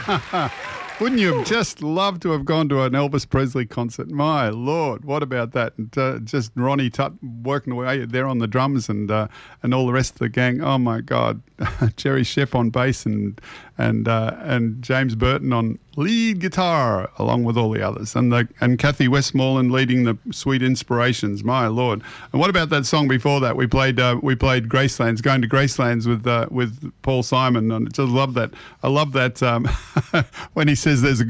Wouldn't you have just loved to have gone to an Elvis Presley concert? My Lord, what about that? And just Ronnie Tutt working away there on the drums and all the rest of the gang. Oh my God, Jerry Sheff on bass and James Burton on lead guitar, along with all the others, and Kathy Westmoreland leading the Sweet Inspirations. My Lord! And what about that song before that? We played Gracelands, Going to Gracelands with Paul Simon, and I just love that. I love that when he says there's a